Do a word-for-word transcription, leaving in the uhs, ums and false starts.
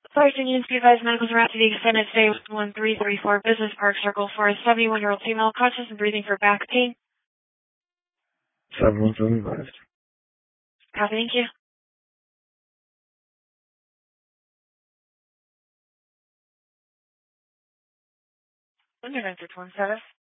Flight Union Speed Advised Medicals route to the extended stay one three three four Business Park Circle for a seventy-one-year-old female conscious and breathing for back pain. seven one seven advised. Copy, thank you. Undervent one seven.